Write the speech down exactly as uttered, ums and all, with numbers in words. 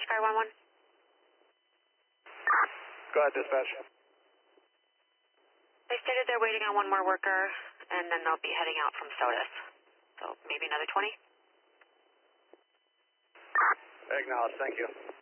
Guard one one. Go ahead, dispatch. They stated they're waiting on one more worker, and then they'll be heading out from SOTUS. So maybe another twenty? Acknowledge, thank you.